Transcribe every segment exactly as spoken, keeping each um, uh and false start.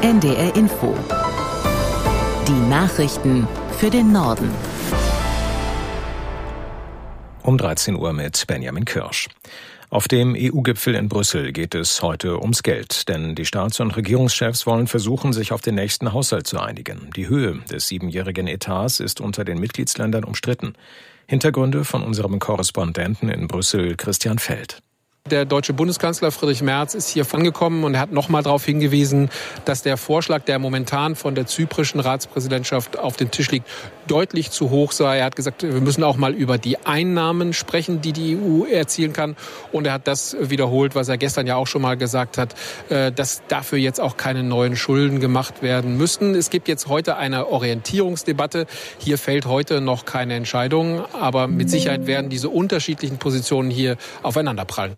N D R Info. Die Nachrichten für den Norden. Um dreizehn Uhr mit Benjamin Kirsch. Auf dem E U-Gipfel in Brüssel geht es heute ums Geld, denn die Staats- und Regierungschefs wollen versuchen, sich auf den nächsten Haushalt zu einigen. Die Höhe des siebenjährigen Etats ist unter den Mitgliedsländern umstritten. Hintergründe von unserem Korrespondenten in Brüssel, Christian Feld. Der deutsche Bundeskanzler Friedrich Merz ist hier angekommen und er hat nochmal darauf hingewiesen, dass der Vorschlag, der momentan von der zyprischen Ratspräsidentschaft auf dem Tisch liegt, deutlich zu hoch sei. Er hat gesagt, wir müssen auch mal über die Einnahmen sprechen, die die E U erzielen kann. Und er hat das wiederholt, was er gestern ja auch schon mal gesagt hat, dass dafür jetzt auch keine neuen Schulden gemacht werden müssten. Es gibt jetzt heute eine Orientierungsdebatte. Hier fällt heute noch keine Entscheidung, aber mit Sicherheit werden diese unterschiedlichen Positionen hier aufeinanderprallen.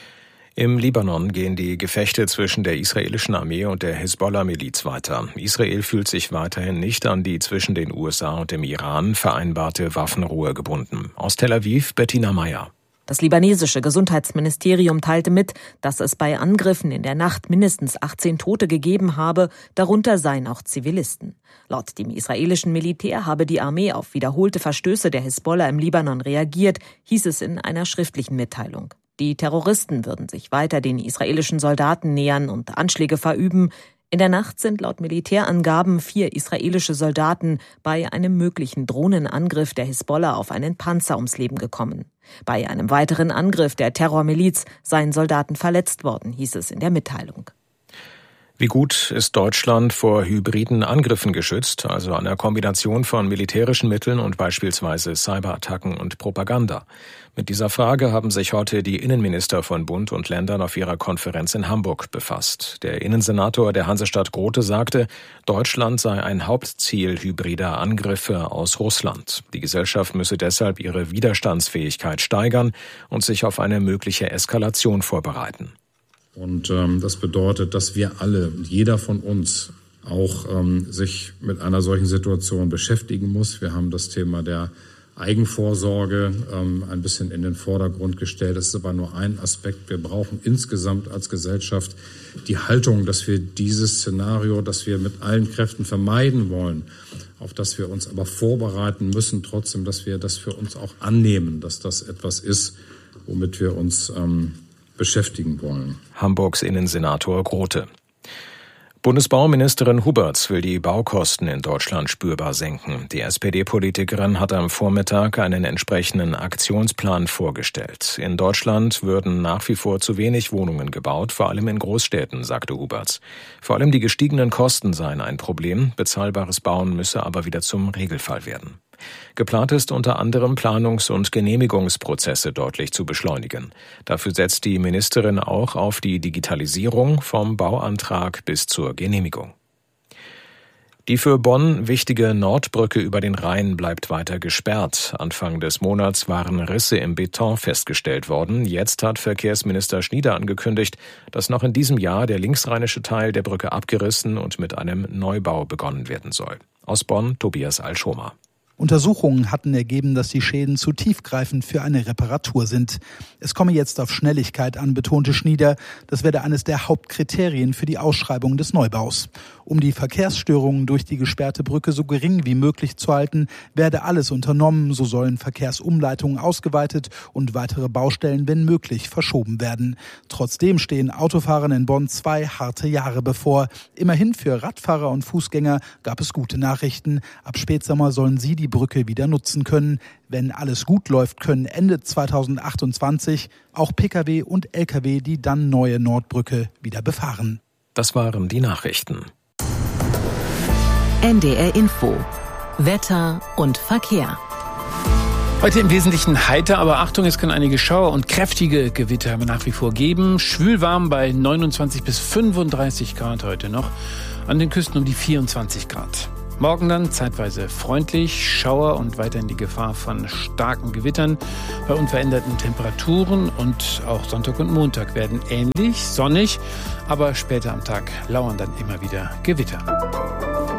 Im Libanon gehen die Gefechte zwischen der israelischen Armee und der Hisbollah-Miliz weiter. Israel fühlt sich weiterhin nicht an die zwischen den U S A und dem Iran vereinbarte Waffenruhe gebunden. Aus Tel Aviv, Bettina Meyer. Das libanesische Gesundheitsministerium teilte mit, dass es bei Angriffen in der Nacht mindestens achtzehn Tote gegeben habe, darunter seien auch Zivilisten. Laut dem israelischen Militär habe die Armee auf wiederholte Verstöße der Hisbollah im Libanon reagiert, hieß es in einer schriftlichen Mitteilung. Die Terroristen würden sich weiter den israelischen Soldaten nähern und Anschläge verüben. In der Nacht sind laut Militärangaben vier israelische Soldaten bei einem möglichen Drohnenangriff der Hisbollah auf einen Panzer ums Leben gekommen. Bei einem weiteren Angriff der Terrormiliz seien Soldaten verletzt worden, hieß es in der Mitteilung. Wie gut ist Deutschland vor hybriden Angriffen geschützt, also einer Kombination von militärischen Mitteln und beispielsweise Cyberattacken und Propaganda? Mit dieser Frage haben sich heute die Innenminister von Bund und Ländern auf ihrer Konferenz in Hamburg befasst. Der Innensenator der Hansestadt Grote sagte, Deutschland sei ein Hauptziel hybrider Angriffe aus Russland. Die Gesellschaft müsse deshalb ihre Widerstandsfähigkeit steigern und sich auf eine mögliche Eskalation vorbereiten. Und ähm, das bedeutet, dass wir alle, jeder von uns auch ähm, sich mit einer solchen Situation beschäftigen muss. Wir haben das Thema der Eigenvorsorge ähm, ein bisschen in den Vordergrund gestellt. Das ist aber nur ein Aspekt. Wir brauchen insgesamt als Gesellschaft die Haltung, dass wir dieses Szenario, das wir mit allen Kräften vermeiden wollen, auf das wir uns aber vorbereiten müssen, trotzdem, dass wir das für uns auch annehmen, dass das etwas ist, womit wir uns ähm, beschäftigen wollen. Hamburgs Innensenator Grote. Bundesbauministerin Huberts will die Baukosten in Deutschland spürbar senken. Die S P D-Politikerin hat am Vormittag einen entsprechenden Aktionsplan vorgestellt. In Deutschland würden nach wie vor zu wenig Wohnungen gebaut, vor allem in Großstädten, sagte Huberts. Vor allem die gestiegenen Kosten seien ein Problem, bezahlbares Bauen müsse aber wieder zum Regelfall werden. Geplant ist unter anderem Planungs- und Genehmigungsprozesse deutlich zu beschleunigen. Dafür setzt die Ministerin auch auf die Digitalisierung vom Bauantrag bis zur Genehmigung. Die für Bonn wichtige Nordbrücke über den Rhein bleibt weiter gesperrt. Anfang des Monats waren Risse im Beton festgestellt worden. Jetzt hat Verkehrsminister Schnieder angekündigt, dass noch in diesem Jahr der linksrheinische Teil der Brücke abgerissen und mit einem Neubau begonnen werden soll. Aus Bonn, Tobias Alschomer. Untersuchungen hatten ergeben, dass die Schäden zu tiefgreifend für eine Reparatur sind. Es komme jetzt auf Schnelligkeit an, betonte Schnieder. Das werde eines der Hauptkriterien für die Ausschreibung des Neubaus. Um die Verkehrsstörungen durch die gesperrte Brücke so gering wie möglich zu halten, werde alles unternommen. So sollen Verkehrsumleitungen ausgeweitet und weitere Baustellen, wenn möglich, verschoben werden. Trotzdem stehen Autofahrern in Bonn zwei harte Jahre bevor. Immerhin für Radfahrer und Fußgänger gab es gute Nachrichten. Ab Spätsommer sollen sie die die Brücke wieder nutzen können. Wenn alles gut läuft, können Ende zweitausendachtundzwanzig auch Pkw und Lkw die dann neue Nordbrücke wieder befahren. Das waren die Nachrichten. N D R Info. Wetter und Verkehr. Heute im Wesentlichen heiter, aber Achtung, es kann einige Schauer und kräftige Gewitter nach wie vor geben. Schwülwarm bei neunundzwanzig bis fünfunddreißig Grad heute noch. An den Küsten um die vierundzwanzig Grad. Morgen dann zeitweise freundlich, Schauer und weiterhin die Gefahr von starken Gewittern bei unveränderten Temperaturen. Und auch Sonntag und Montag werden ähnlich, sonnig, aber später am Tag lauern dann immer wieder Gewitter.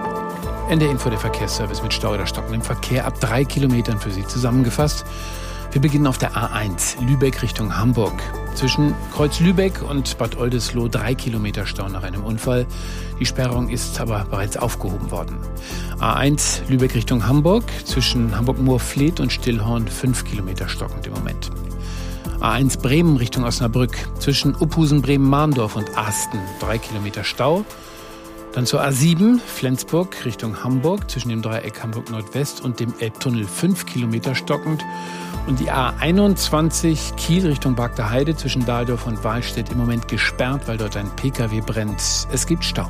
N D R Info, der Verkehrsservice mit Stau oder stockendem Verkehr ab drei Kilometern für Sie zusammengefasst. Wir beginnen auf der A eins, Lübeck Richtung Hamburg. Zwischen Kreuz Lübeck und Bad Oldesloe drei Kilometer Stau nach einem Unfall. Die Sperrung ist aber bereits aufgehoben worden. A eins, Lübeck Richtung Hamburg. Zwischen Hamburg-Moorfleet und Stillhorn fünf Kilometer stockend im Moment. A eins Bremen Richtung Osnabrück. Zwischen Uphusen, Bremen-Mahndorf und Asten drei Kilometer Stau. Dann zur A sieben, Flensburg Richtung Hamburg, zwischen dem Dreieck Hamburg-Nordwest und dem Elbtunnel fünf Kilometer stockend. Und die A einundzwanzig, Kiel Richtung Bagda-Heide, zwischen Dahldorf und Wahlstedt im Moment gesperrt, weil dort ein Pkw brennt. Es gibt Stau.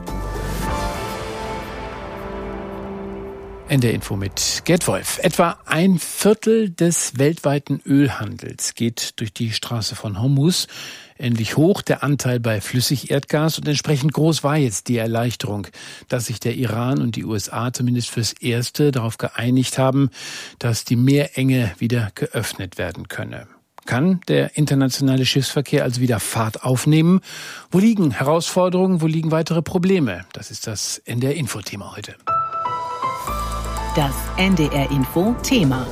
Ende Info mit Gerd Wolf. Etwa ein Viertel des weltweiten Ölhandels geht durch die Straße von Hormuz. Ähnlich hoch der Anteil bei Flüssigerdgas und entsprechend groß war jetzt die Erleichterung, dass sich der Iran und die U S A zumindest fürs Erste darauf geeinigt haben, dass die Meerenge wieder geöffnet werden könne. Kann der internationale Schiffsverkehr also wieder Fahrt aufnehmen? Wo liegen Herausforderungen, wo liegen weitere Probleme? Das ist das N D R-Info-Thema heute. Das N D R-Info-Thema.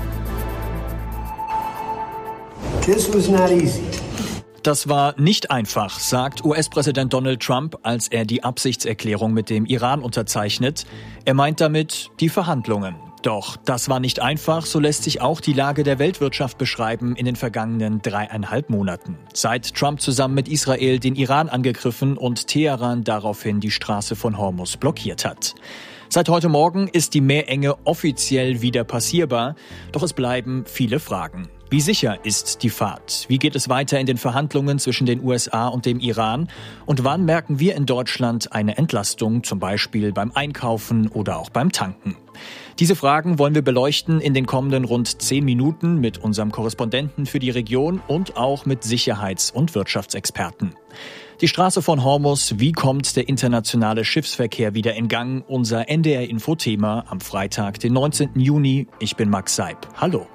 This was not easy. Das war nicht einfach, sagt U S-Präsident Donald Trump, als er die Absichtserklärung mit dem Iran unterzeichnet. Er meint damit die Verhandlungen. Doch das war nicht einfach, so lässt sich auch die Lage der Weltwirtschaft beschreiben in den vergangenen dreieinhalb Monaten. Seit Trump zusammen mit Israel den Iran angegriffen und Teheran daraufhin die Straße von Hormuz blockiert hat. Seit heute Morgen ist die Meerenge offiziell wieder passierbar, doch es bleiben viele Fragen. Wie sicher ist die Fahrt? Wie geht es weiter in den Verhandlungen zwischen den U S A und dem Iran? Und wann merken wir in Deutschland eine Entlastung, zum Beispiel beim Einkaufen oder auch beim Tanken? Diese Fragen wollen wir beleuchten in den kommenden rund zehn Minuten mit unserem Korrespondenten für die Region und auch mit Sicherheits- und Wirtschaftsexperten. Die Straße von Hormuz, wie kommt der internationale Schiffsverkehr wieder in Gang? Unser N D R-Info-Thema am Freitag, den neunzehnten Juni. Ich bin Max Seib. Hallo.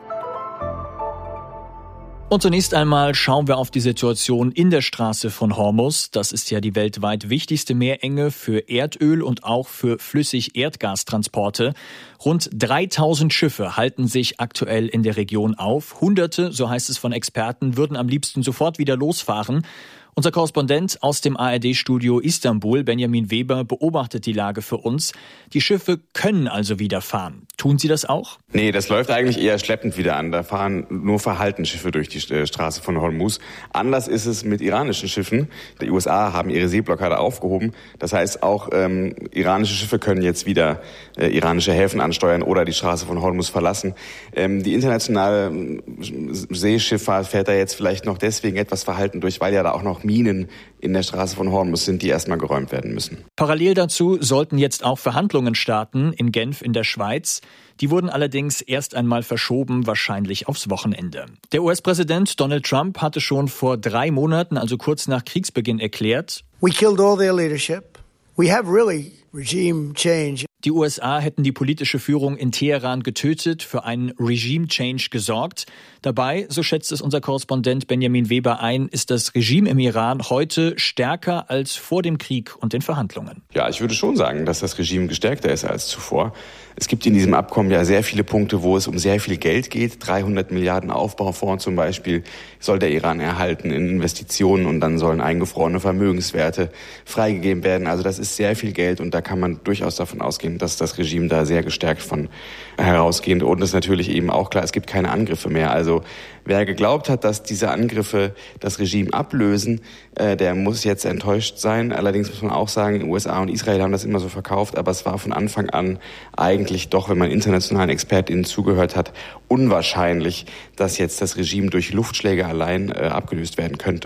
Und zunächst einmal schauen wir auf die Situation in der Straße von Hormuz. Das ist ja die weltweit wichtigste Meerenge für Erdöl und auch für Flüssig-Erdgastransporte. Rund dreitausend Schiffe halten sich aktuell in der Region auf. Hunderte, so heißt es von Experten, würden am liebsten sofort wieder losfahren. Unser Korrespondent aus dem A R D-Studio Istanbul, Benjamin Weber, beobachtet die Lage für uns. Die Schiffe können also wieder fahren. Tun sie das auch? Nee, das läuft eigentlich eher schleppend wieder an. Da fahren nur verhalten Schiffe durch die Straße von Hormuz. Anders ist es mit iranischen Schiffen. Die U S A haben ihre Seeblockade aufgehoben. Das heißt, auch ähm, iranische Schiffe können jetzt wieder äh, iranische Häfen ansteuern oder die Straße von Hormuz verlassen. Ähm, die internationale äh, Seeschifffahrt fährt da jetzt vielleicht noch deswegen etwas verhalten durch, weil ja da auch noch Minen in der Straße von Hormuz sind, die erstmal geräumt werden müssen. Parallel dazu sollten jetzt auch Verhandlungen starten in Genf in der Schweiz. Die wurden allerdings erst einmal verschoben, wahrscheinlich aufs Wochenende. Der U S-Präsident Donald Trump hatte schon vor drei Monaten, also kurz nach Kriegsbeginn, erklärt: We killed all their leadership. We have really regime change. Die U S A hätten die politische Führung in Teheran getötet, für einen Regime-Change gesorgt. Dabei, so schätzt es unser Korrespondent Benjamin Weber ein, ist das Regime im Iran heute stärker als vor dem Krieg und den Verhandlungen. Ja, ich würde schon sagen, dass das Regime gestärkter ist als zuvor. Es gibt in diesem Abkommen ja sehr viele Punkte, wo es um sehr viel Geld geht. dreihundert Milliarden Aufbaufonds zum Beispiel soll der Iran erhalten in Investitionen und dann sollen eingefrorene Vermögenswerte freigegeben werden. Also das ist sehr viel Geld und da kann man durchaus davon ausgehen, dass das Regime da sehr gestärkt von herausgeht. Und es ist natürlich eben auch klar, es gibt keine Angriffe mehr. Also wer geglaubt hat, dass diese Angriffe das Regime ablösen, äh, der muss jetzt enttäuscht sein. Allerdings muss man auch sagen, U S A und Israel haben das immer so verkauft, aber es war von Anfang an eigentlich doch, wenn man internationalen ExpertInnen zugehört hat, unwahrscheinlich, dass jetzt das Regime durch Luftschläge allein äh, abgelöst werden könnte.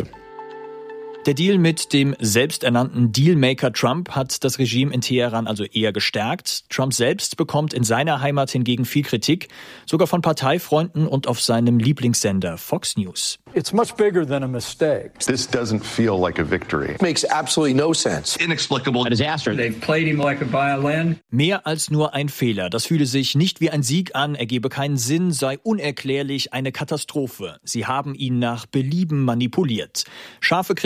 Der Deal mit dem selbsternannten Dealmaker Trump hat das Regime in Teheran also eher gestärkt. Trump selbst bekommt in seiner Heimat hingegen viel Kritik, sogar von Parteifreunden und auf seinem Lieblingssender Fox News. It's much bigger than a mistake. This doesn't feel like a victory. It makes absolutely no sense. Inexplicable. A disaster. They've played him like a violin. Mehr als nur ein Fehler. Das fühle sich nicht wie ein Sieg an, ergebe keinen Sinn, sei unerklärlich eine Katastrophe. Sie haben ihn nach Belieben manipuliert. Scharfe Kritik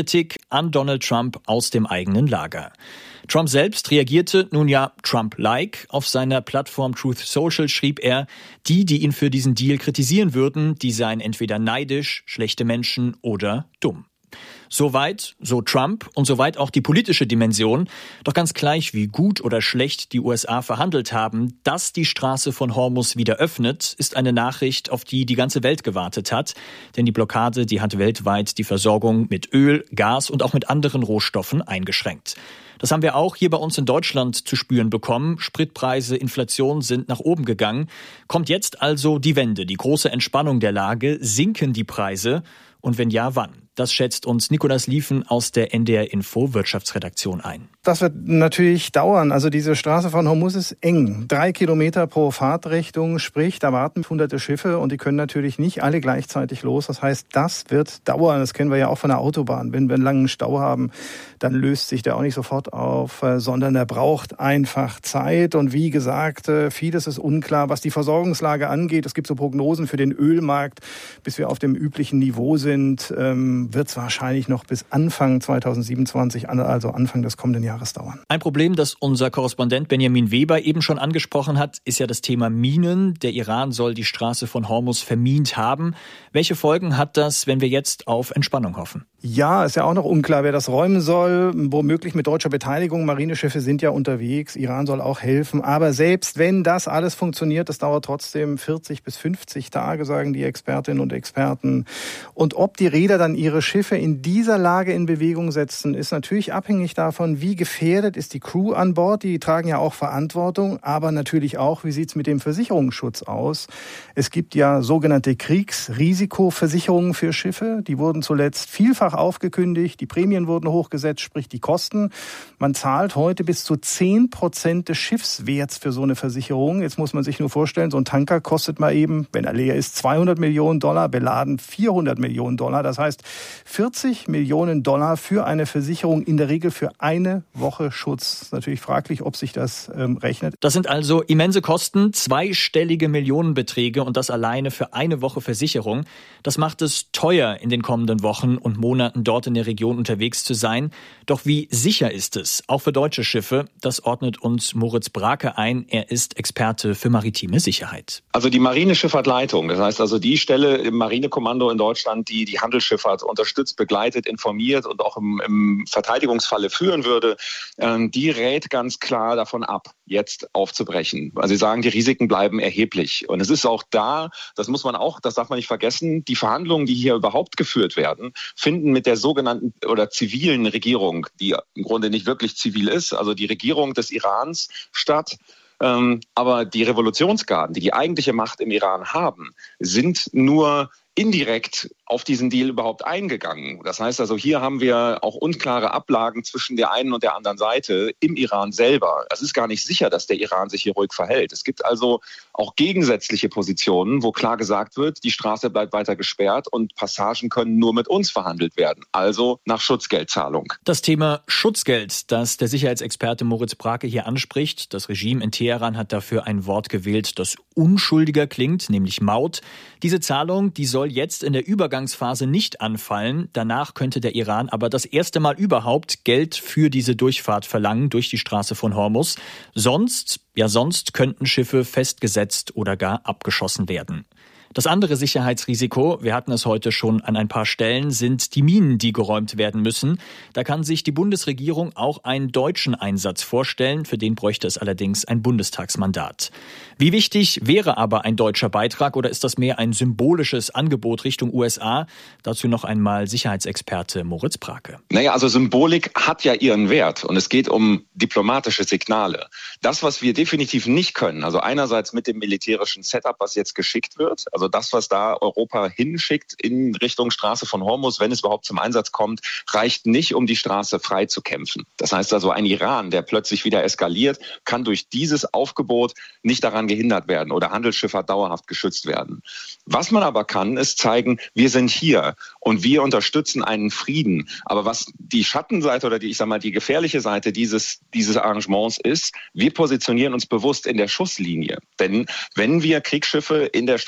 an Donald Trump aus dem eigenen Lager. Trump selbst reagierte nun ja Trump-like. Auf seiner Plattform Truth Social schrieb er, die, die ihn für diesen Deal kritisieren würden, die seien entweder neidisch, schlechte Menschen oder dumm. Soweit, so Trump und soweit auch die politische Dimension. Doch ganz gleich, wie gut oder schlecht die U S A verhandelt haben, dass die Straße von Hormuz wieder öffnet, ist eine Nachricht, auf die die ganze Welt gewartet hat. Denn die Blockade, die hat weltweit die Versorgung mit Öl, Gas und auch mit anderen Rohstoffen eingeschränkt. Das haben wir auch hier bei uns in Deutschland zu spüren bekommen. Spritpreise, Inflation sind nach oben gegangen. Kommt jetzt also die Wende, die große Entspannung der Lage? Sinken die Preise? Und wenn ja, wann? Das schätzt uns Nikolaus Lieven aus der N D R Info Wirtschaftsredaktion ein. Das wird natürlich dauern. Also diese Straße von Hormuz ist eng. Drei Kilometer pro Fahrtrichtung, sprich, da warten hunderte Schiffe und die können natürlich nicht alle gleichzeitig los. Das heißt, das wird dauern. Das kennen wir ja auch von der Autobahn. Wenn wir einen langen Stau haben, dann löst sich der auch nicht sofort auf, sondern er braucht einfach Zeit. Und wie gesagt, vieles ist unklar, was die Versorgungslage angeht. Es gibt so Prognosen für den Ölmarkt, bis wir auf dem üblichen Niveau sind, wird es wahrscheinlich noch bis Anfang zweitausendsiebenundzwanzig, also Anfang des kommenden Jahres dauern. Ein Problem, das unser Korrespondent Benjamin Weber eben schon angesprochen hat, ist ja das Thema Minen. Der Iran soll die Straße von Hormuz vermint haben. Welche Folgen hat das, wenn wir jetzt auf Entspannung hoffen? Ja, ist ja auch noch unklar, wer das räumen soll. Womöglich mit deutscher Beteiligung. Marineschiffe sind ja unterwegs. Iran soll auch helfen. Aber selbst wenn das alles funktioniert, das dauert trotzdem vierzig bis fünfzig Tage, sagen die Expertinnen und Experten. Und ob die Reeder dann ihre Schiffe in dieser Lage in Bewegung setzen, ist natürlich abhängig davon, wie gefährdet ist die Crew an Bord. Die tragen ja auch Verantwortung. Aber natürlich auch, wie sieht's mit dem Versicherungsschutz aus? Es gibt ja sogenannte Kriegsrisikoversicherungen für Schiffe. Die wurden zuletzt vielfach aufgekündigt, die Prämien wurden hochgesetzt, sprich die Kosten. Man zahlt heute bis zu zehn Prozent des Schiffswerts für so eine Versicherung. Jetzt muss man sich nur vorstellen, so ein Tanker kostet mal eben, wenn er leer ist, zweihundert Millionen Dollar, beladen vierhundert Millionen Dollar. Das heißt vierzig Millionen Dollar für eine Versicherung, in der Regel für eine Woche Schutz. Ist natürlich fraglich, ob sich das ähm, rechnet. Das sind also immense Kosten, zweistellige Millionenbeträge und das alleine für eine Woche Versicherung. Das macht es teuer in den kommenden Wochen und Monaten dort in der Region unterwegs zu sein. Doch wie sicher ist es, auch für deutsche Schiffe? Das ordnet uns Moritz Brake ein. Er ist Experte für maritime Sicherheit. Also die Marineschifffahrtleitung, das heißt also die Stelle im Marinekommando in Deutschland, die die Handelsschifffahrt unterstützt, begleitet, informiert und auch im, im Verteidigungsfalle führen würde, ähm, die rät ganz klar davon ab, jetzt aufzubrechen. Also sie sagen, die Risiken bleiben erheblich. Und es ist auch da, das muss man auch, das darf man nicht vergessen, die Verhandlungen, die hier überhaupt geführt werden, finden mit der sogenannten oder zivilen Regierung, die im Grunde nicht wirklich zivil ist, also die Regierung des Irans statt. Ähm, aber die Revolutionsgarden, die die eigentliche Macht im Iran haben, sind nur indirekt auf diesen Deal überhaupt eingegangen. Das heißt also, hier haben wir auch unklare Ablagen zwischen der einen und der anderen Seite im Iran selber. Es ist gar nicht sicher, dass der Iran sich hier ruhig verhält. Es gibt also auch gegensätzliche Positionen, wo klar gesagt wird, die Straße bleibt weiter gesperrt und Passagen können nur mit uns verhandelt werden, also nach Schutzgeldzahlung. Das Thema Schutzgeld, das der Sicherheitsexperte Moritz Brake hier anspricht. Das Regime in Teheran hat dafür ein Wort gewählt, das unschuldiger klingt, nämlich Maut. Diese Zahlung, die soll jetzt in der Übergangsphase nicht anfallen. Danach könnte der Iran aber das erste Mal überhaupt Geld für diese Durchfahrt verlangen durch die Straße von Hormuz. Sonst, ja sonst könnten Schiffe festgesetzt oder gar abgeschossen werden. Das andere Sicherheitsrisiko, wir hatten es heute schon an ein paar Stellen, sind die Minen, die geräumt werden müssen. Da kann sich die Bundesregierung auch einen deutschen Einsatz vorstellen. Für den bräuchte es allerdings ein Bundestagsmandat. Wie wichtig wäre aber ein deutscher Beitrag oder ist das mehr ein symbolisches Angebot Richtung U S A? Dazu noch einmal Sicherheitsexperte Moritz Brake. Naja, also Symbolik hat ja ihren Wert und es geht um diplomatische Signale. Das, was wir definitiv nicht können, also einerseits mit dem militärischen Setup, was jetzt geschickt wird, also das, was da Europa hinschickt in Richtung Straße von Hormuz, wenn es überhaupt zum Einsatz kommt, reicht nicht, um die Straße frei zu kämpfen. Das heißt also, ein Iran, der plötzlich wieder eskaliert, kann durch dieses Aufgebot nicht daran gehindert werden oder Handelsschifffahrt dauerhaft geschützt werden. Was man aber kann, ist zeigen, wir sind hier und wir unterstützen einen Frieden. Aber was die Schattenseite oder die, ich sag mal, die gefährliche Seite dieses, dieses Arrangements ist, wir positionieren uns bewusst in der Schusslinie. Denn wenn wir Kriegsschiffe in der Straße von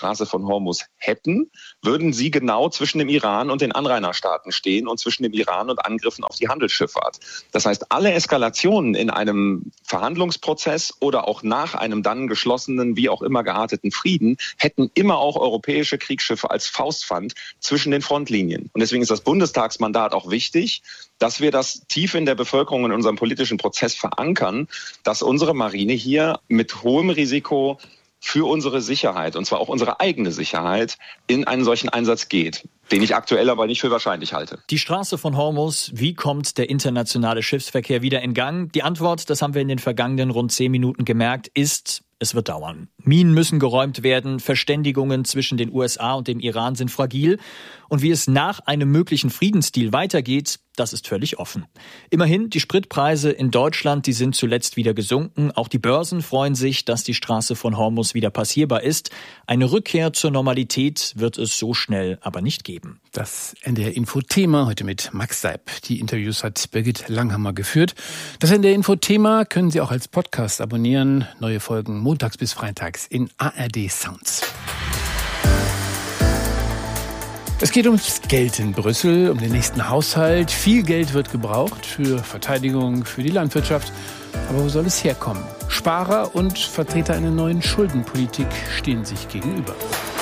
von Hormuz hätten, würden sie genau zwischen dem Iran und den Anrainerstaaten stehen und zwischen dem Iran und Angriffen auf die Handelsschifffahrt. Das heißt, alle Eskalationen in einem Verhandlungsprozess oder auch nach einem dann geschlossenen, wie auch immer gearteten Frieden, hätten immer auch europäische Kriegsschiffe als Faustpfand zwischen den Frontlinien. Und deswegen ist das Bundestagsmandat auch wichtig, dass wir das tief in der Bevölkerung in unserem politischen Prozess verankern, dass unsere Marine hier mit hohem Risiko für unsere Sicherheit, und zwar auch unsere eigene Sicherheit, in einen solchen Einsatz geht, den ich aktuell aber nicht für wahrscheinlich halte. Die Straße von Hormuz, wie kommt der internationale Schiffsverkehr wieder in Gang? Die Antwort, das haben wir in den vergangenen rund zehn Minuten gemerkt, ist: Es wird dauern. Minen müssen geräumt werden, Verständigungen zwischen den U S A und dem Iran sind fragil. Und wie es nach einem möglichen Friedensdeal weitergeht, das ist völlig offen. Immerhin, die Spritpreise in Deutschland, die sind zuletzt wieder gesunken. Auch die Börsen freuen sich, dass die Straße von Hormuz wieder passierbar ist. Eine Rückkehr zur Normalität wird es so schnell aber nicht geben. Das N D R-Info-Thema heute mit Max Seib. Die Interviews hat Birgit Langhammer geführt. Das N D R-Info-Thema können Sie auch als Podcast abonnieren. Neue Folgen montags bis freitags in A R D Sounds. Es geht ums Geld in Brüssel, um den nächsten Haushalt. Viel Geld wird gebraucht für Verteidigung, für die Landwirtschaft. Aber wo soll es herkommen? Sparer und Vertreter einer neuen Schuldenpolitik stehen sich gegenüber.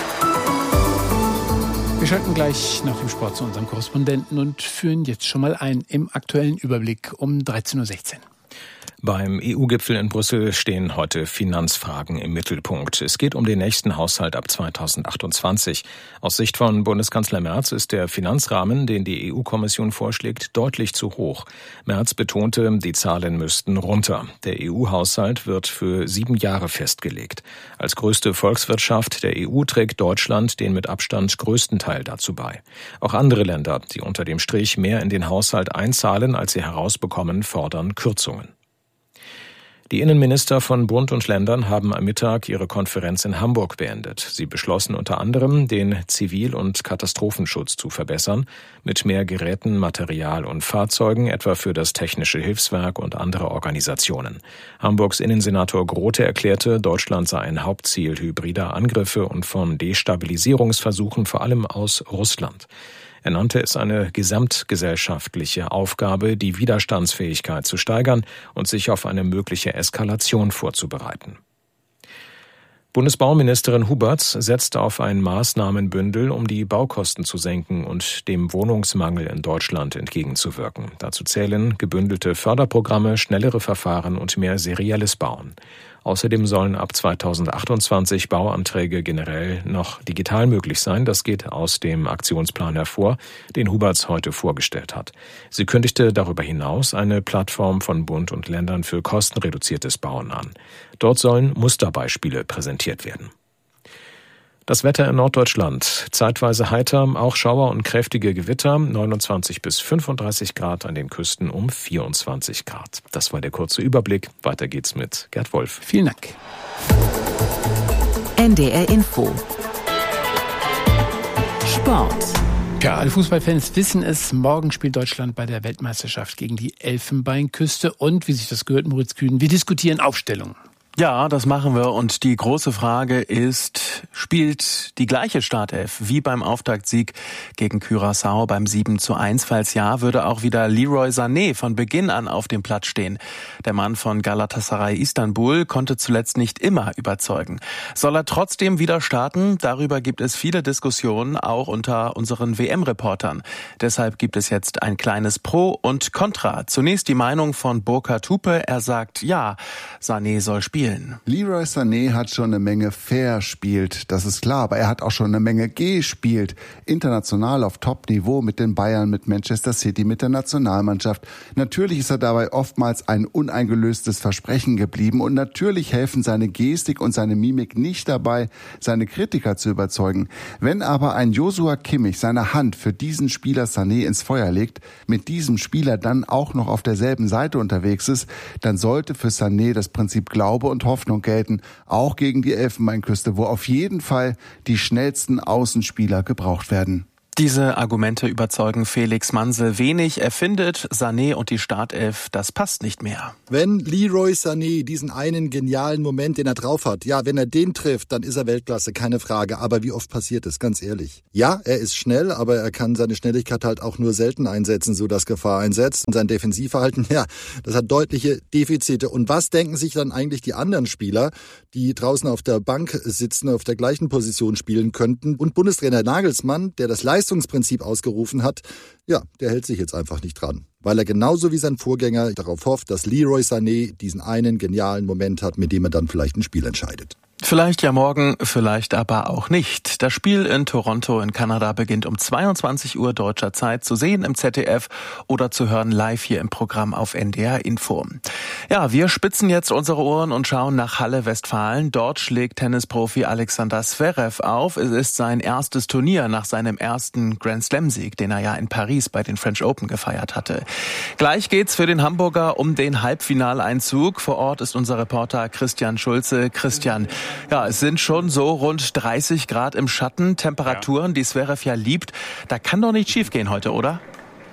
Wir schalten gleich nach dem Sport zu unserem Korrespondenten und führen jetzt schon mal ein im aktuellen Überblick um dreizehn Uhr sechzehn. Beim E U-Gipfel in Brüssel stehen heute Finanzfragen im Mittelpunkt. Es geht um den nächsten Haushalt ab zweitausendachtundzwanzig. Aus Sicht von Bundeskanzler Merz ist der Finanzrahmen, den die E U-Kommission vorschlägt, deutlich zu hoch. Merz betonte, die Zahlen müssten runter. Der E U-Haushalt wird für sieben Jahre festgelegt. Als größte Volkswirtschaft der E U trägt Deutschland den mit Abstand größten Teil dazu bei. Auch andere Länder, die unter dem Strich mehr in den Haushalt einzahlen, als sie herausbekommen, fordern Kürzungen. Die Innenminister von Bund und Ländern haben am Mittag ihre Konferenz in Hamburg beendet. Sie beschlossen unter anderem, den Zivil- und Katastrophenschutz zu verbessern, mit mehr Geräten, Material und Fahrzeugen, etwa für das Technische Hilfswerk und andere Organisationen. Hamburgs Innensenator Grote erklärte, Deutschland sei ein Hauptziel hybrider Angriffe und von Destabilisierungsversuchen vor allem aus Russland. Er nannte es eine gesamtgesellschaftliche Aufgabe, die Widerstandsfähigkeit zu steigern und sich auf eine mögliche Eskalation vorzubereiten. Bundesbauministerin Huberts setzt auf ein Maßnahmenbündel, um die Baukosten zu senken und dem Wohnungsmangel in Deutschland entgegenzuwirken. Dazu zählen gebündelte Förderprogramme, schnellere Verfahren und mehr serielles Bauen. Außerdem sollen ab zweitausendachtundzwanzig Bauanträge generell noch digital möglich sein. Das geht aus dem Aktionsplan hervor, den Huberts heute vorgestellt hat. Sie kündigte darüber hinaus eine Plattform von Bund und Ländern für kostenreduziertes Bauen an. Dort sollen Musterbeispiele präsentiert werden. Das Wetter in Norddeutschland. Zeitweise heiter, auch Schauer und kräftige Gewitter. neunundzwanzig bis fünfunddreißig Grad, an den Küsten um vierundzwanzig Grad. Das war der kurze Überblick. Weiter geht's mit Gerd Wolf. Vielen Dank. N D R Info. Sport. Ja, alle Fußballfans wissen es. Morgen spielt Deutschland bei der Weltmeisterschaft gegen die Elfenbeinküste. Und, wie sich das gehört, Moritz Kühn, wir diskutieren Aufstellungen. Ja, das machen wir. Und die große Frage ist, spielt die gleiche Startelf wie beim Auftaktsieg gegen Curaçao beim sieben zu eins? Falls ja, würde auch wieder Leroy Sané von Beginn an auf dem Platz stehen. Der Mann von Galatasaray Istanbul konnte zuletzt nicht immer überzeugen. Soll er trotzdem wieder starten? Darüber gibt es viele Diskussionen, auch unter unseren W M-Reportern. Deshalb gibt es jetzt ein kleines Pro und Contra. Zunächst die Meinung von Burkhard Hupe. Er sagt, ja, Sané soll spielen. Leroy Sané hat schon eine Menge verspielt, das ist klar, aber er hat auch schon eine Menge gespielt. International auf Top-Niveau mit den Bayern, mit Manchester City, mit der Nationalmannschaft. Natürlich ist er dabei oftmals ein uneingelöstes Versprechen geblieben und natürlich helfen seine Gestik und seine Mimik nicht dabei, seine Kritiker zu überzeugen. Wenn aber ein Joshua Kimmich seine Hand für diesen Spieler Sané ins Feuer legt, mit diesem Spieler dann auch noch auf derselben Seite unterwegs ist, dann sollte für Sané das Prinzip Glaube und Hoffnung gelten, auch gegen die Elfenbeinküste, wo auf jeden Fall die schnellsten Außenspieler gebraucht werden. Diese Argumente überzeugen Felix Mansel wenig. Er findet, Sané und die Startelf, das passt nicht mehr. Wenn Leroy Sané diesen einen genialen Moment, den er drauf hat, ja, wenn er den trifft, dann ist er Weltklasse, keine Frage. Aber wie oft passiert es, ganz ehrlich? Ja, er ist schnell, aber er kann seine Schnelligkeit halt auch nur selten einsetzen, sodass Gefahr einsetzt. Und sein Defensivverhalten, ja, das hat deutliche Defizite. Und was denken sich dann eigentlich die anderen Spieler, die draußen auf der Bank sitzen, auf der gleichen Position spielen könnten? Und Bundestrainer Nagelsmann, der das Leistungsprinzip ausgerufen hat, ja, der hält sich jetzt einfach nicht dran. Weil er genauso wie sein Vorgänger darauf hofft, dass Leroy Sané diesen einen genialen Moment hat, mit dem er dann vielleicht ein Spiel entscheidet. Vielleicht ja morgen, vielleicht aber auch nicht. Das Spiel in Toronto in Kanada beginnt um zweiundzwanzig Uhr deutscher Zeit, zu sehen im Z D F oder zu hören live hier im Programm auf N D R Info. Ja, wir spitzen jetzt unsere Ohren und schauen nach Halle, Westfalen. Dort schlägt Tennisprofi Alexander Zverev auf. Es ist sein erstes Turnier nach seinem ersten Grand Slam-Sieg, den er ja in Paris bei den French Open gefeiert hatte. Gleich geht's für den Hamburger um den Halbfinaleinzug. Vor Ort ist unser Reporter Christian Schulze. Christian, ja, es sind schon so rund dreißig Grad im Schatten, Temperaturen, die Zverev ja liebt. Da kann doch nicht schiefgehen heute, oder?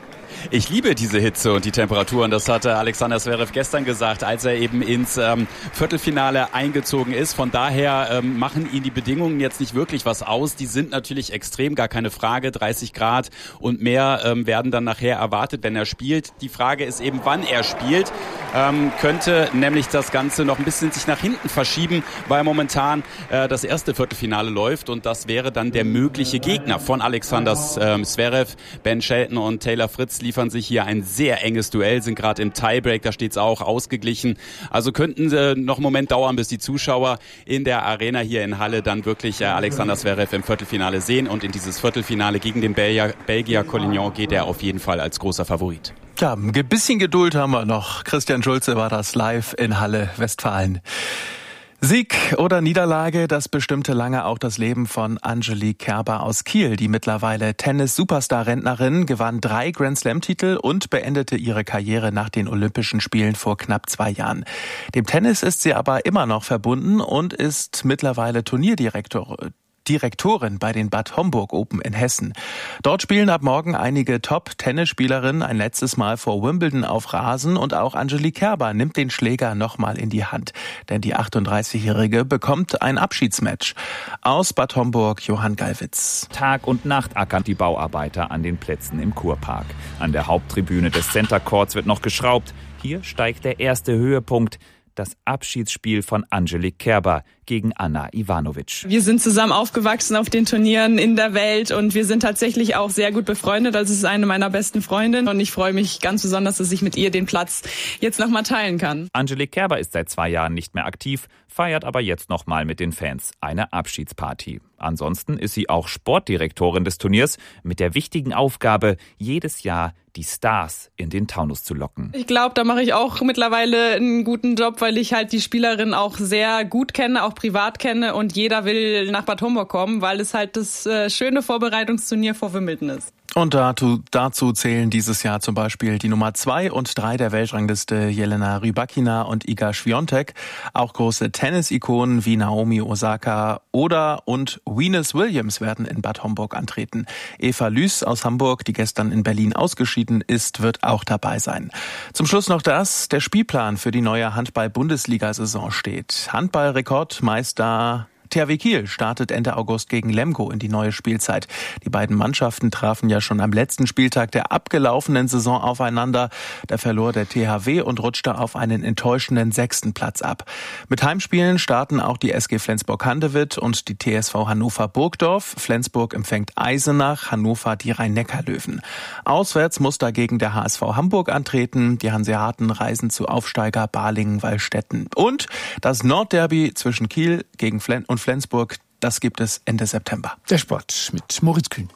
Ich liebe diese Hitze und die Temperaturen. Das hatte Alexander Zverev gestern gesagt, als er eben ins ähm, Viertelfinale eingezogen ist. Von daher ähm, machen ihn die Bedingungen jetzt nicht wirklich was aus. Die sind natürlich extrem, gar keine Frage. dreißig Grad und mehr ähm, werden dann nachher erwartet, wenn er spielt. Die Frage ist eben, wann er spielt. Ähm, könnte nämlich das Ganze noch ein bisschen sich nach hinten verschieben, weil momentan äh, das erste Viertelfinale läuft. Und das wäre dann der mögliche Gegner von Alexander ähm, Zverev. Ben Shelton und Taylor Fritz liefern sich hier ein sehr enges Duell, sind gerade im Tiebreak, da steht es auch ausgeglichen. Also könnten sie noch einen Moment dauern, bis die Zuschauer in der Arena hier in Halle dann wirklich äh, Alexander Zverev im Viertelfinale sehen. Und in dieses Viertelfinale gegen den Belgier, Belgier Collignon geht er auf jeden Fall als großer Favorit. Ja, ein bisschen Geduld haben wir noch. Christian Schulze war das live in Halle, Westfalen. Sieg oder Niederlage, das bestimmte lange auch das Leben von Angelique Kerber aus Kiel. Die mittlerweile Tennis-Superstar-Rentnerin gewann drei Grand-Slam-Titel und beendete ihre Karriere nach den Olympischen Spielen vor knapp zwei Jahren. Dem Tennis ist sie aber immer noch verbunden und ist mittlerweile Turnierdirektor. Direktorin bei den Bad Homburg Open in Hessen. Dort spielen ab morgen einige Top-Tennisspielerinnen ein letztes Mal vor Wimbledon auf Rasen und auch Angelique Kerber nimmt den Schläger nochmal in die Hand. Denn die achtunddreißigjährige bekommt ein Abschiedsmatch. Aus Bad Homburg, Johann Gallwitz. Tag und Nacht ackern die Bauarbeiter an den Plätzen im Kurpark. An der Haupttribüne des Center Courts wird noch geschraubt. Hier steigt der erste Höhepunkt. Das Abschiedsspiel von Angelique Kerber gegen Anna Ivanovic. Wir sind zusammen aufgewachsen auf den Turnieren in der Welt und wir sind tatsächlich auch sehr gut befreundet. Also es ist eine meiner besten Freundinnen und ich freue mich ganz besonders, dass ich mit ihr den Platz jetzt nochmal teilen kann. Angelique Kerber ist seit zwei Jahren nicht mehr aktiv, feiert aber jetzt nochmal mit den Fans eine Abschiedsparty. Ansonsten ist sie auch Sportdirektorin des Turniers mit der wichtigen Aufgabe, jedes Jahr die Stars in den Taunus zu locken. Ich glaube, da mache ich auch mittlerweile einen guten Job, weil ich halt die Spielerin auch sehr gut kenne, auch privat kenne und jeder will nach Bad Homburg kommen, weil es halt das äh, schöne Vorbereitungsturnier vor Wimbledon ist. Und dazu, dazu zählen dieses Jahr zum Beispiel die Nummer zwei und drei der Weltrangliste Jelena Rybakina und Iga Swiatek. Auch große Tennis-Ikonen wie Naomi Osaka oder und Venus Williams werden in Bad Homburg antreten. Eva Lüß aus Hamburg, die gestern in Berlin ausgeschieden ist, wird auch dabei sein. Zum Schluss noch das, der Spielplan für die neue Handball-Bundesliga-Saison steht. Handball-Rekordmeister T H W Kiel startet Ende August gegen Lemgo in die neue Spielzeit. Die beiden Mannschaften trafen ja schon am letzten Spieltag der abgelaufenen Saison aufeinander. Da verlor der T H W und rutschte auf einen enttäuschenden sechsten Platz ab. Mit Heimspielen starten auch die S G Flensburg-Handewitt und die T S V Hannover Burgdorf. Flensburg empfängt Eisenach, Hannover die Rhein-Neckar-Löwen. Auswärts muss dagegen der H S V Hamburg antreten. Die Hanseaten reisen zu Aufsteiger Balingen-Wallstätten. Und das Nordderby zwischen Kiel gegen Flen- und Flensburg, das gibt es Ende September. Der Sport mit Moritz Kühn.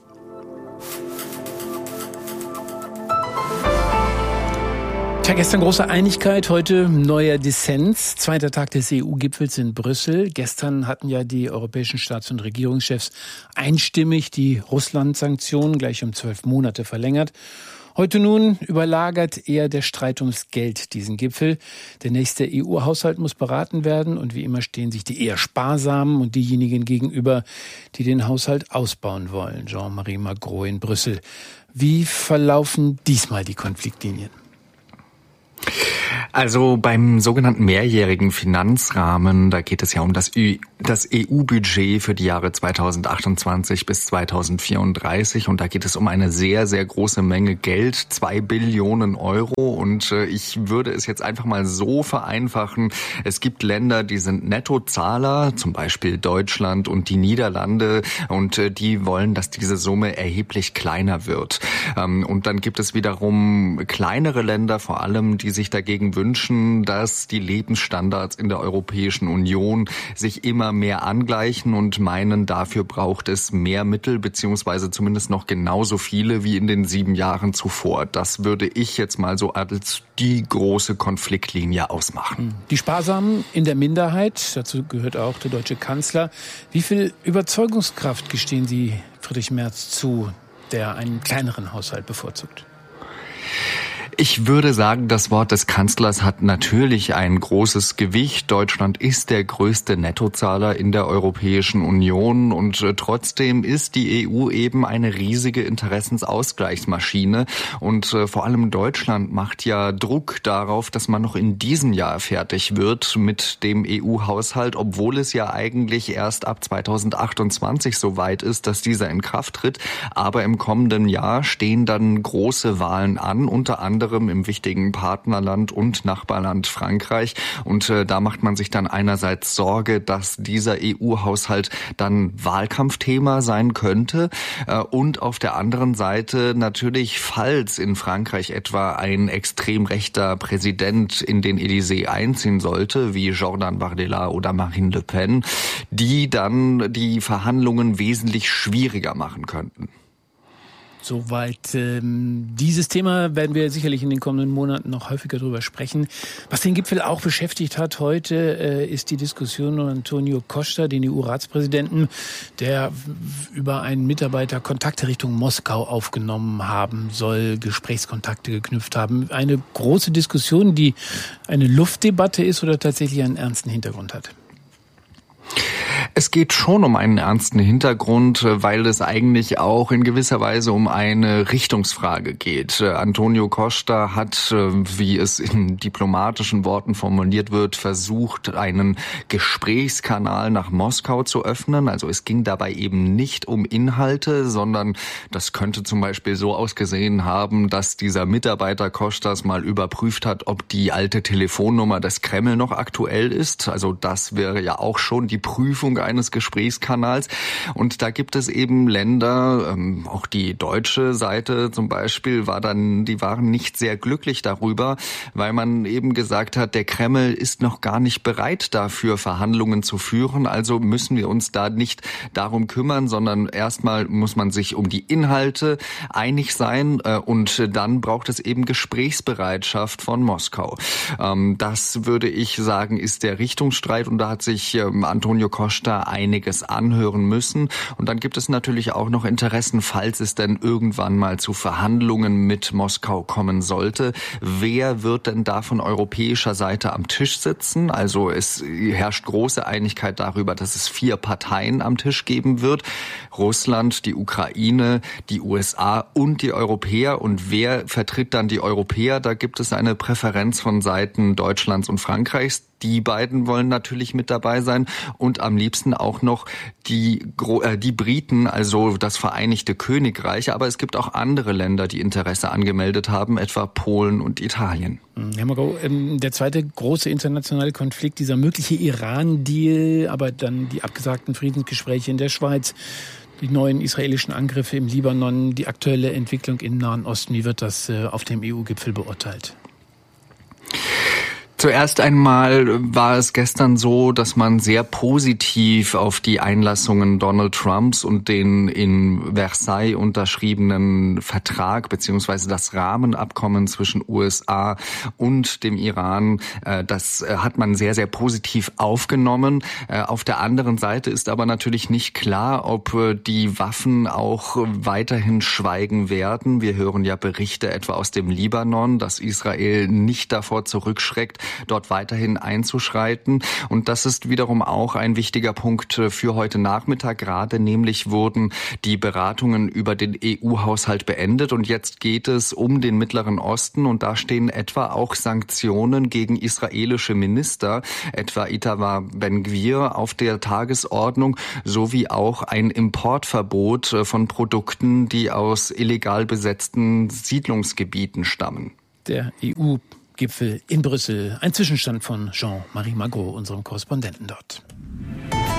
Tja, gestern große Einigkeit, heute neuer Dissens. Zweiter Tag des E U-Gipfels in Brüssel. Gestern hatten ja die europäischen Staats- und Regierungschefs einstimmig die Russland-Sanktionen gleich um zwölf Monate verlängert. Heute nun überlagert eher der Streit ums Geld diesen Gipfel. Der nächste E U-Haushalt muss beraten werden und wie immer stehen sich die eher Sparsamen und diejenigen gegenüber, die den Haushalt ausbauen wollen. Jean-Marie Magro in Brüssel. Wie verlaufen diesmal die Konfliktlinien? Also beim sogenannten mehrjährigen Finanzrahmen, da geht es ja um das, Ü- das E U-Budget für die Jahre zweitausendachtundzwanzig bis zweitausendvierunddreißig und da geht es um eine sehr, sehr große Menge Geld, zwei Billionen Euro und äh, ich würde es jetzt einfach mal so vereinfachen. Es gibt Länder, die sind Nettozahler, zum Beispiel Deutschland und die Niederlande und äh, die wollen, dass diese Summe erheblich kleiner wird. Ähm, und dann gibt es wiederum kleinere Länder, vor allem, die sich dagegen wünschen, dass die Lebensstandards in der Europäischen Union sich immer mehr angleichen und meinen, dafür braucht es mehr Mittel, beziehungsweise zumindest noch genauso viele wie in den sieben Jahren zuvor. Das würde ich jetzt mal so als die große Konfliktlinie ausmachen. Die Sparsamen in der Minderheit, dazu gehört auch der deutsche Kanzler. Wie viel Überzeugungskraft gestehen Sie Friedrich Merz zu, der einen kleineren Haushalt bevorzugt? Ich würde sagen, das Wort des Kanzlers hat natürlich ein großes Gewicht. Deutschland ist der größte Nettozahler in der Europäischen Union und trotzdem ist die E U eben eine riesige Interessensausgleichsmaschine und vor allem Deutschland macht ja Druck darauf, dass man noch in diesem Jahr fertig wird mit dem E U-Haushalt, obwohl es ja eigentlich erst ab zweitausendachtundzwanzig so weit ist, dass dieser in Kraft tritt. Aber im kommenden Jahr stehen dann große Wahlen an, unter anderem im wichtigen Partnerland und Nachbarland Frankreich. Und äh, da macht man sich dann einerseits Sorge, dass dieser E U-Haushalt dann Wahlkampfthema sein könnte. Äh, und auf der anderen Seite natürlich, falls in Frankreich etwa ein extrem rechter Präsident in den Élysée einziehen sollte, wie Jordan Bardella oder Marine Le Pen, die dann die Verhandlungen wesentlich schwieriger machen könnten. Soweit ähm, dieses Thema werden wir sicherlich in den kommenden Monaten noch häufiger drüber sprechen. Was den Gipfel auch beschäftigt hat heute, äh, ist die Diskussion um Antonio Costa, den E U-Ratspräsidenten, der über einen Mitarbeiter Kontakte Richtung Moskau aufgenommen haben soll, Gesprächskontakte geknüpft haben. Eine große Diskussion, die eine Luftdebatte ist oder tatsächlich einen ernsten Hintergrund hat. Es geht schon um einen ernsten Hintergrund, weil es eigentlich auch in gewisser Weise um eine Richtungsfrage geht. Antonio Costa hat, wie es in diplomatischen Worten formuliert wird, versucht, einen Gesprächskanal nach Moskau zu öffnen. Also es ging dabei eben nicht um Inhalte, sondern das könnte zum Beispiel so ausgesehen haben, dass dieser Mitarbeiter Costas mal überprüft hat, ob die alte Telefonnummer des Kreml noch aktuell ist. Also das wäre ja auch schon die Prüfung eines Gesprächskanals. Und da gibt es eben Länder, ähm, auch die deutsche Seite zum Beispiel, war dann, die waren nicht sehr glücklich darüber, weil man eben gesagt hat, der Kreml ist noch gar nicht bereit dafür, Verhandlungen zu führen. Also müssen wir uns da nicht darum kümmern, sondern erstmal muss man sich um die Inhalte einig sein äh, und dann braucht es eben Gesprächsbereitschaft von Moskau. Ähm, das würde ich sagen, ist der Richtungsstreit und da hat sich ähm, Antonio Costa einiges anhören müssen. Und dann gibt es natürlich auch noch Interessen, falls es denn irgendwann mal zu Verhandlungen mit Moskau kommen sollte. Wer wird denn da von europäischer Seite am Tisch sitzen? Also es herrscht große Einigkeit darüber, dass es vier Parteien am Tisch geben wird. Russland, die Ukraine, die U S A und die Europäer. Und wer vertritt dann die Europäer? Da gibt es eine Präferenz von Seiten Deutschlands und Frankreichs. Die beiden wollen natürlich mit dabei sein und am liebsten auch noch die, äh, die Briten, also das Vereinigte Königreich. Aber es gibt auch andere Länder, die Interesse angemeldet haben, etwa Polen und Italien. Herr Magro, der zweite große internationale Konflikt, dieser mögliche Iran-Deal, aber dann die abgesagten Friedensgespräche in der Schweiz, die neuen israelischen Angriffe im Libanon, die aktuelle Entwicklung im Nahen Osten. Wie wird das auf dem E U-Gipfel beurteilt? Zuerst einmal war es gestern so, dass man sehr positiv auf die Einlassungen Donald Trumps und den in Versailles unterschriebenen Vertrag beziehungsweise das Rahmenabkommen zwischen U S A und dem Iran, das hat man sehr, sehr positiv aufgenommen. Auf der anderen Seite ist aber natürlich nicht klar, ob die Waffen auch weiterhin schweigen werden. Wir hören ja Berichte etwa aus dem Libanon, dass Israel nicht davor zurückschreckt, dort weiterhin einzuschreiten. Und das ist wiederum auch ein wichtiger Punkt für heute Nachmittag. Gerade nämlich wurden die Beratungen über den E U-Haushalt beendet und jetzt geht es um den Mittleren Osten und da stehen etwa auch Sanktionen gegen israelische Minister, etwa Itamar Ben-Gvir, auf der Tagesordnung, sowie auch ein Importverbot von Produkten, die aus illegal besetzten Siedlungsgebieten stammen. Der E U-Gipfel in Brüssel. Ein Zwischenstand von Jean-Marie Magro, unserem Korrespondenten dort.